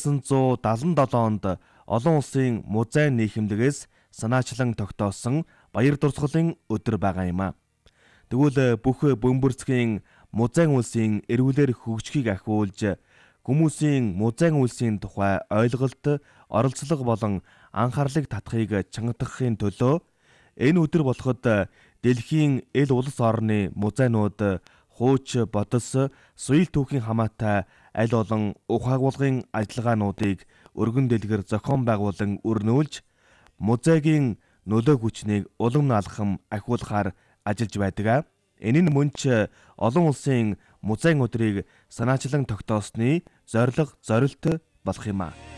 1977 онд олон улсын музей нийхэмлэгээс санаачлан тогтоосон баяр дурсгалын өдөр байгаа юм а. Тэгвэл бүх бөмбөрцгийн музейн үйлсийн эргүүлэр хөгжихийг ахиулж хүмүүсийн музейн үйлсийн тухай ойлголт, оролцлого болон анхаарлыг татахыг чангатгахын төлөө энэ өдөр болоход дэлхийн эл улс орны музейнууд хууч, бодис, соёл түүхийн хамаатай аль олон ухаагуулгын ажиллагаануудыг өргөн дэлгэр зохион байгуулан өрнүүлж музейгийн нөлөө хүчнийг улам алхам ахиулахаар ажиллаж байдаг. Энэ нь мөн ч олон улсын музейн өдрийг санаачлан тогтоосны зорилт болох юм а.